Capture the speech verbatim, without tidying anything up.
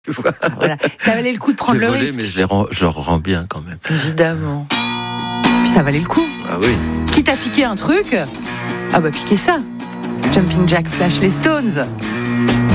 Voilà. Ça valait le coup de prendre J'ai le volé, risque. mais je, les rends, je leur rends bien quand même. Évidemment. Puis ça valait le coup. Ah oui. Quitte à piquer un truc, ah bah piquez ça. Jumping Jack Flash les Stones.